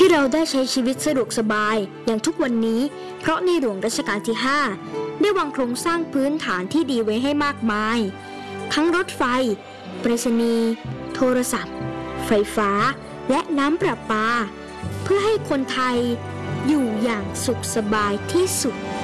ที่เราได้ใช้ชีวิตสะดวกสบายอย่างทุกวันนี้เพราะในหลวงรัชกาลที่5ได้วางโครงสร้างพื้นฐานที่ดีไว้ให้มากมายทั้งรถไฟไปรษณีย์โทรศัพท์ไฟฟ้าและน้ำประปาเพื่อให้คนไทยอยู่อย่างสุขสบายที่สุด